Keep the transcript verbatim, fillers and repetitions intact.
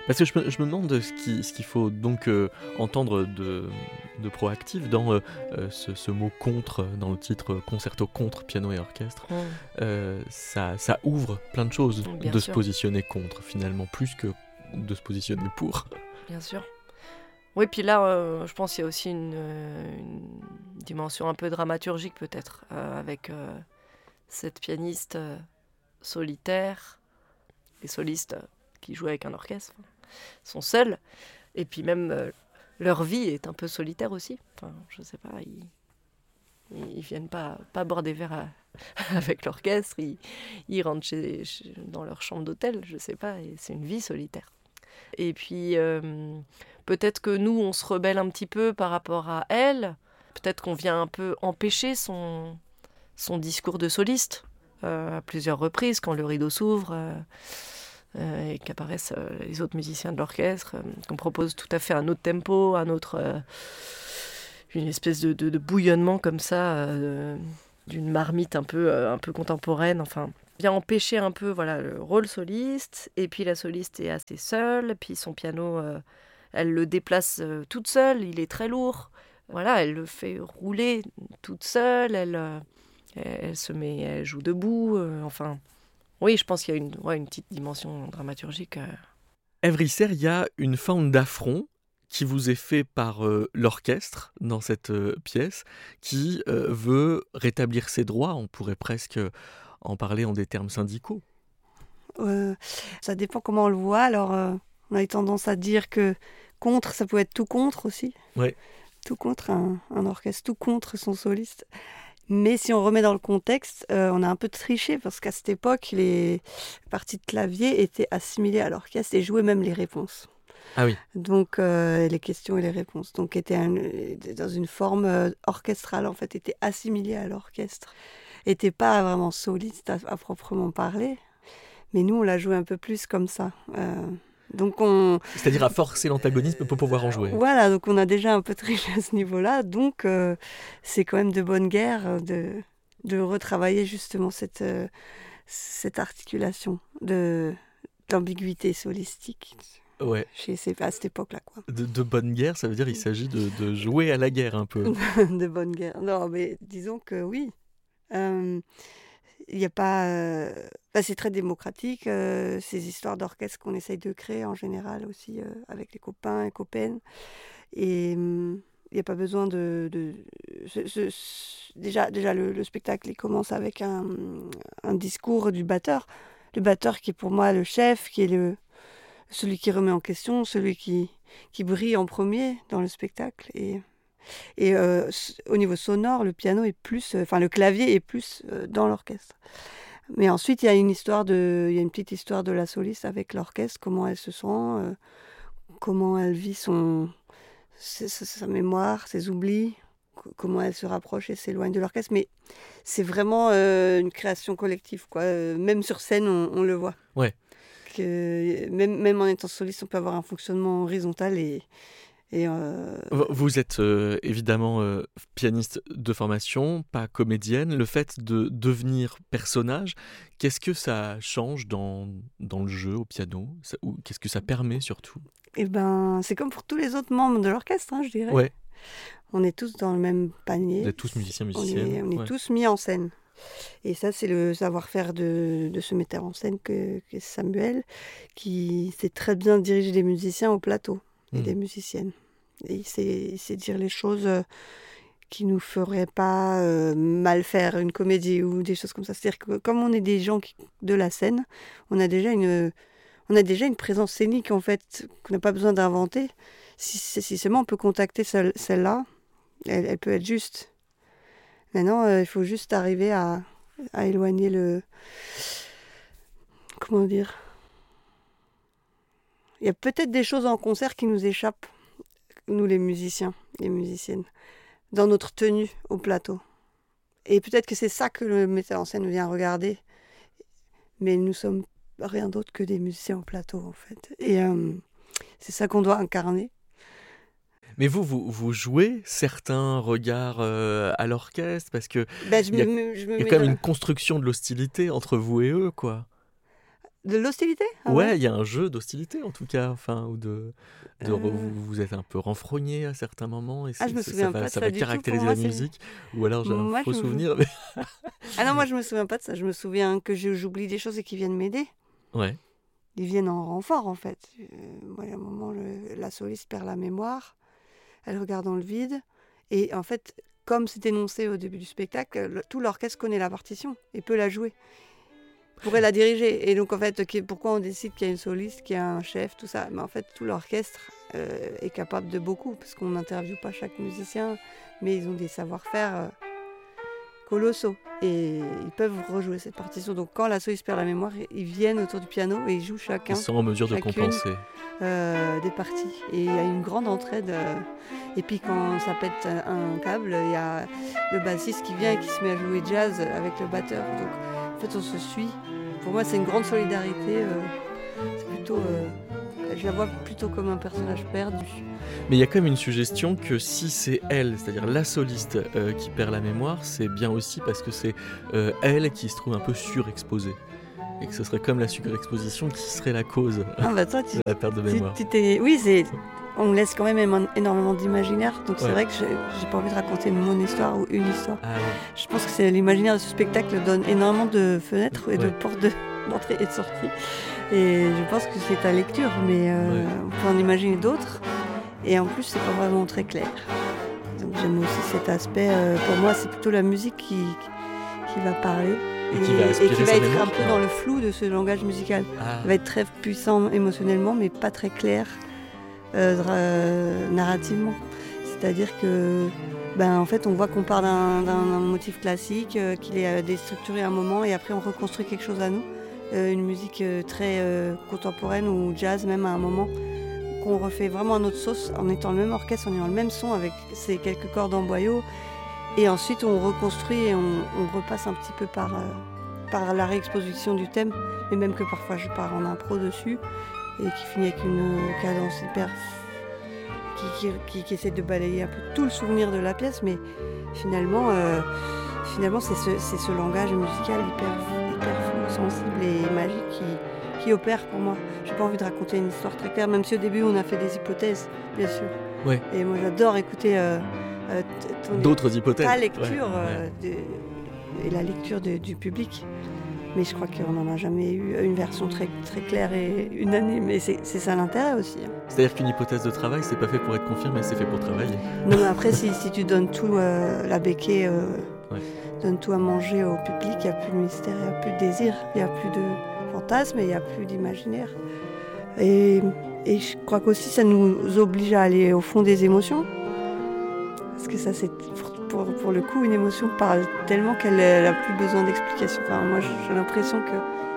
Parce que je me, je me demande ce, qui, ce qu'il faut donc euh, entendre de, de proactif dans euh, euh, ce, ce mot contre, dans le titre concerto contre piano et orchestre. Mmh. Euh, ça, ça ouvre plein de choses Bien de sûr. se positionner contre, finalement, plus que de se positionner pour. Bien sûr. Oui, puis là, euh, je pense qu'il y a aussi une, euh, une dimension un peu dramaturgique peut-être, euh, avec euh, cette pianiste euh, solitaire, les solistes euh, qui jouent avec un orchestre sont seuls, et puis même euh, leur vie est un peu solitaire aussi. Enfin, je sais pas, ils, ils viennent pas, pas boire des verres à- avec l'orchestre, ils, ils rentrent chez, chez- dans leur chambre d'hôtel, je sais pas, et c'est une vie solitaire. Et puis, euh, peut-être que nous, on se rebelle un petit peu par rapport à elle. Peut-être qu'on vient un peu empêcher son, son discours de soliste euh, à plusieurs reprises, quand le rideau s'ouvre euh, euh, et qu'apparaissent euh, les autres musiciens de l'orchestre, euh, qu'on propose tout à fait un autre tempo, un autre, euh, une espèce de, de, de bouillonnement comme ça, euh, d'une marmite un peu, euh, un peu contemporaine, enfin... vient empêcher un peu voilà, le rôle soliste, et puis la soliste est assez seule, puis son piano, euh, elle le déplace euh, toute seule, il est très lourd. Voilà, elle le fait rouler toute seule, elle, euh, elle, elle se met, elle joue debout, euh, enfin... Oui, je pense qu'il y a une, ouais, une petite dimension dramaturgique. Euh. Ève Risser, il y a une forme d'affront qui vous est fait par euh, l'orchestre dans cette euh, pièce, qui euh, veut rétablir ses droits, on pourrait presque en parler en des termes syndicaux. Euh, ça dépend comment on le voit. Alors, euh, on a eu tendance à dire que contre, ça pouvait être tout contre aussi. Ouais. Tout contre un, un orchestre, tout contre son soliste. Mais si on remet dans le contexte, euh, on a un peu triché parce qu'à cette époque, les parties de clavier étaient assimilées à l'orchestre et jouaient même les réponses. Ah oui. Donc, euh, les questions et les réponses. Donc, étaient un, dans une forme euh, orchestrale, en fait, étaient assimilées à l'orchestre. N'étaient pas vraiment soliste à, à proprement parler. Mais nous, on l'a joué un peu plus comme ça. Euh, donc on... C'est-à-dire à forcer l'antagonisme pour pouvoir en jouer. Voilà, donc on a déjà un peu triché à ce niveau-là. Donc euh, c'est quand même de bonne guerre de, de retravailler justement cette, euh, cette articulation de, d'ambiguïté solistique. Ouais. Chez, c'est à cette époque-là, quoi. De, de bonne guerre, ça veut dire qu'il s'agit de, de jouer à la guerre un peu. De bonne guerre. Non, mais disons que oui. Euh, Il y a pas, euh, bah, c'est très démocratique, euh, ces histoires d'orchestre qu'on essaye de créer en général aussi euh, avec les copains et copaines. Et hum, il n'y a pas besoin de... de ce- ce- ce- déjà, déjà le, le spectacle il commence avec un, un discours du batteur. Le batteur qui est pour moi le chef, qui est le, celui qui remet en question, celui qui, qui brille en premier dans le spectacle. Et... Et euh, au niveau sonore, le piano est plus, enfin euh, le clavier est plus euh, dans l'orchestre. Mais ensuite, il y a une histoire de, il y a une petite histoire de la soliste avec l'orchestre, comment elle se sent, euh, comment elle vit son, sa, sa mémoire, ses oublis, comment elle se rapproche et s'éloigne de l'orchestre. Mais c'est vraiment euh, une création collective, quoi. Euh, même sur scène, on, on le voit. Ouais. Que même, même en étant soliste, on peut avoir un fonctionnement horizontal et Et euh... Vous êtes euh, évidemment euh, pianiste de formation, pas comédienne. Le fait de devenir personnage, qu'est-ce que ça change dans, dans le jeu au piano ça, ou qu'est-ce que ça permet surtout? Eh ben, c'est comme pour tous les autres membres de l'orchestre, hein, je dirais. Ouais. On est tous dans le même panier. Vous êtes tous musiciens, On musiciennes. est, on est ouais. tous mis en scène. Et ça, c'est le savoir-faire de, de ce metteur en scène que, que Samuel, qui sait très bien diriger des musiciens au plateau et Mmh. des musiciennes. Et il sait, il sait dire les choses euh, qui nous feraient pas euh, mal faire une comédie ou des choses comme ça. C'est-à-dire que comme on est des gens qui, de la scène, on a déjà une, on a déjà une présence scénique en fait qu'on n'a pas besoin d'inventer. Si, si seulement on peut contacter celle, celle-là, elle, elle peut être juste. Maintenant, euh, il faut juste arriver à, à éloigner le... Comment dire? Il y a peut-être des choses en concert qui nous échappent, nous les musiciens, les musiciennes, dans notre tenue au plateau. Et peut-être que c'est ça que le metteur en scène vient regarder. Mais nous sommes rien d'autre que des musiciens au plateau, en fait. Et euh, c'est ça qu'on doit incarner. Mais vous, vous, vous jouez certains regards euh, à l'orchestre parce que ben, je il y a, me, je me il y a mets quand même dans... une construction de l'hostilité entre vous et eux, quoi. De l'hostilité? Ah Ouais, ouais? il y a un jeu d'hostilité en tout cas, enfin, ou de, de re- Euh, vous, vous êtes un peu renfrogné à certains moments et Ah, c'est- je me c'est- ça souviens va, pas de ça ça va du tout. Pour caractériser moi, la c'est. musique. Ou alors j'ai un Moi, faux je me. souvenir. Mais... Ah non, moi, je me souviens pas de ça. Je me souviens que je- j'oublie des choses et qu'ils viennent m'aider. Ouais, Ils viennent en renfort, en fait. Euh, moi, à un moment, le- la soliste perd la mémoire. Elle regarde dans le vide. Et en fait, comme c'est énoncé au début du spectacle, le- tout l'orchestre connaît la partition et peut la jouer. Pourrait la diriger. Et donc, en fait, qui- pourquoi on décide qu'il y a une soliste, qu'il y a un chef, tout ça? Mais en fait, tout l'orchestre euh, est capable de beaucoup, parce qu'on n'interviewe pas chaque musicien, mais ils ont des savoir-faire euh, colossaux. Et ils peuvent rejouer cette partition. Donc, quand la soliste perd la mémoire, ils viennent autour du piano et ils jouent chacun ils sont en mesure de chacune. compenser. euh, des parties. Et il y a une grande entraide. euh, Et puis quand ça pète un, un câble, il y a le bassiste qui vient et qui se met à jouer jazz avec le batteur. Donc en fait, on se suit. Pour moi, c'est une grande solidarité. euh, C'est plutôt, euh, je la vois plutôt comme un personnage perdu. Mais il y a quand même une suggestion que si c'est elle, c'est-à-dire la soliste euh, qui perd la mémoire, c'est bien aussi parce que c'est euh, elle qui se trouve un peu surexposée. Et que ce serait comme la surexposition qui serait la cause Ah bah toi, tu, de la perte de tu- mémoire. tu t'es, oui, c'est, on laisse quand même émo- énormément d'imaginaire. Donc c'est Ouais. vrai que j'ai, j'ai pas envie de raconter mon histoire ou une histoire. Ah ouais. Je pense que c'est l'imaginaire de ce spectacle donne énormément de fenêtres et de Ouais. portes de- d'entrée et de sortie. Et je pense que c'est ta lecture, mais euh, Ouais. on peut en imaginer d'autres. Et en plus, c'est pas vraiment très clair. Donc j'aime aussi cet aspect. euh, pour moi, c'est plutôt la musique qui, qui va parler Et qui va aspirer et qui va sa être mémoire, un peu quoi. dans le flou de ce langage musical. Ah. Il va être très puissant émotionnellement, mais pas très clair euh, dra- euh, narrativement. C'est-à-dire que, ben, en fait, on voit qu'on part d'un, d'un- d'un motif classique, euh, qu'il est euh, déstructuré à un moment, et après on reconstruit quelque chose à nous. Euh, une musique euh, très euh, contemporaine ou jazz même à un moment, qu'on refait vraiment à notre sauce en étant le même orchestre, en ayant le même son avec ces quelques cordes en boyau. Et ensuite on reconstruit et on, on repasse un petit peu par, euh, par la réexposition du thème, mais même que parfois je pars en impro dessus et qui finit avec une euh, cadence hyper qui, qui, qui, qui essaie de balayer un peu tout le souvenir de la pièce, mais finalement, euh, finalement c'est ce, c'est ce langage musical hyper, hyper flou, sensible et magique qui, qui opère pour moi. J'ai pas envie de raconter une histoire très claire, même si au début on a fait des hypothèses, bien sûr. Ouais. Et moi j'adore écouter euh, euh, t- ton- D'autres hypothèses. ta lecture Ouais, euh, ouais. de- et la lecture de- du public. Mais je crois qu'on n'en a jamais eu une version très, très claire et unanime. Et c'est, c'est ça l'intérêt aussi. hein. C'est-à-dire qu'une hypothèse de travail, c'est pas fait pour être confirmé, c'est fait pour travailler. Non, mais après, si, si tu donnes tout, euh, la béquée, euh, Ouais. donne tout à manger au public, il n'y a plus de mystère, il n'y a plus de désir, il n'y a plus de fantasme et il n'y a plus d'imaginaire. Et, et je crois qu'aussi, ça nous oblige à aller au fond des émotions. Parce que ça, c'est pour, pour le coup, une émotion parle tellement qu'elle n'a plus besoin d'explication. Enfin, moi, j'ai l'impression que